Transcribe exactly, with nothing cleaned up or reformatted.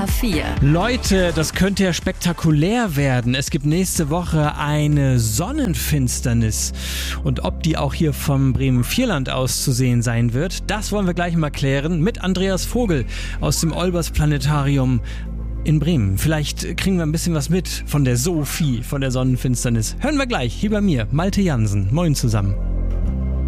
H vier. Leute, das könnte ja spektakulär werden. Es gibt nächste Woche eine Sonnenfinsternis. Und ob die auch hier vom Bremen-Vierland aus zu sehen sein wird, das wollen wir gleich mal klären mit Andreas Vogel aus dem Olbers Planetarium in Bremen. Vielleicht kriegen wir ein bisschen was mit von der Sophie, von der Sonnenfinsternis. Hören wir gleich hier bei mir, Malte Jansen. Moin zusammen.